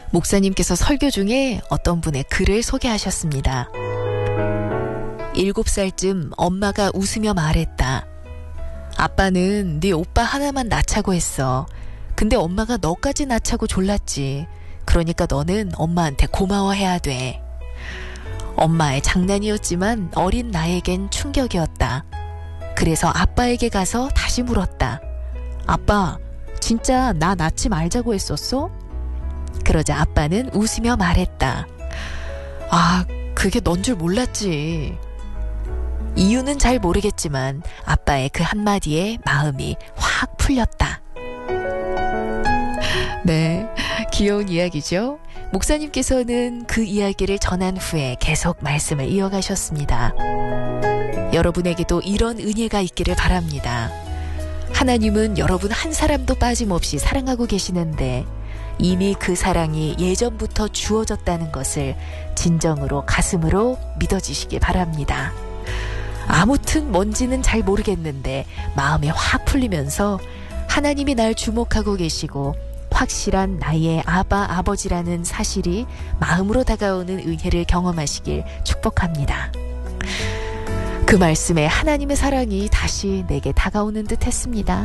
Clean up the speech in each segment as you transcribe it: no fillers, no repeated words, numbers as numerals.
목사님께서 설교 중에 어떤 분의 글을 소개하셨습니다. 7살쯤 엄마가 웃으며 말했다. 아빠는 네 오빠 하나만 낳자고 했어. 근데 엄마가 너까지 낳자고 졸랐지. 그러니까 너는 엄마한테 고마워해야 돼. 엄마의 장난이었지만 어린 나에겐 충격이었다. 그래서 아빠에게 가서 다시 물었다. 아빠, 진짜 나 낳지 말자고 했었어? 그러자 아빠는 웃으며 말했다. 아, 그게 넌 줄 몰랐지. 이유는 잘 모르겠지만 아빠의 그 한마디에 마음이 확 풀렸다. 네, 귀여운 이야기죠. 목사님께서는 그 이야기를 전한 후에 계속 말씀을 이어가셨습니다. 여러분에게도 이런 은혜가 있기를 바랍니다. 하나님은 여러분 한 사람도 빠짐없이 사랑하고 계시는데 이미 그 사랑이 예전부터 주어졌다는 것을 진정으로 가슴으로 믿어지시기 바랍니다. 아무튼 뭔지는 잘 모르겠는데 마음이 확 풀리면서 하나님이 날 주목하고 계시고 확실한 나의 아버지라는 사실이 마음으로 다가오는 은혜를 경험하시길 축복합니다. 그 말씀에 하나님의 사랑이 다시 내게 다가오는 듯 했습니다.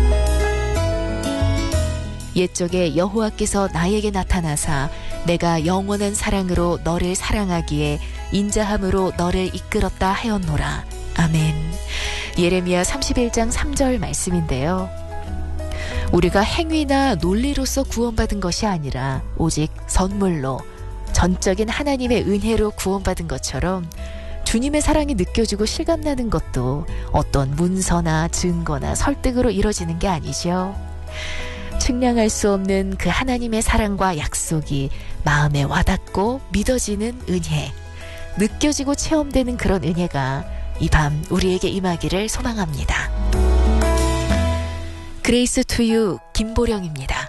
옛적에 여호와께서 나에게 나타나사 내가 영원한 사랑으로 너를 사랑하기에 인자함으로 너를 이끌었다 하였노라. 아멘. 예레미야 31장 3절 말씀인데요. 우리가 행위나 논리로서 구원받은 것이 아니라 오직 선물로 전적인 하나님의 은혜로 구원받은 것처럼 주님의 사랑이 느껴지고 실감나는 것도 어떤 문서나 증거나 설득으로 이루어지는 게 아니죠. 측량할 수 없는 그 하나님의 사랑과 약속이 마음에 와닿고 믿어지는 은혜, 느껴지고 체험되는 그런 은혜가 이 밤 우리에게 임하기를 소망합니다. 그레이스 투유 김보령입니다.